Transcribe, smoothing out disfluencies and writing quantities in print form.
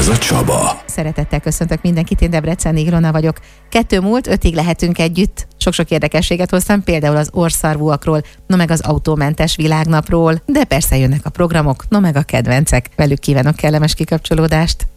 Ez a Csaba. Szeretettel köszöntök mindenkit, én Debreceni Ilona vagyok. 2 múlt 5-ig lehetünk együtt. Sok-sok érdekességet hoztam, például az orrszarvúakról, no meg az autómentes világnapról, de persze jönnek a programok, no meg a kedvencek. Velük kívánok kellemes kikapcsolódást.